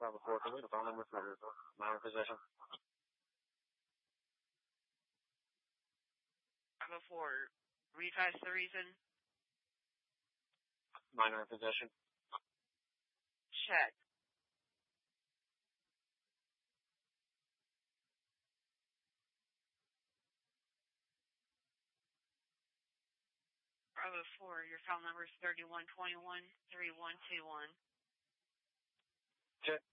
Bravo 4, can we get a phone number for minor possession? Bravo 4, revise the reason. Minor possession. Check. Bravo 4, your file number is 3121-3121. Check.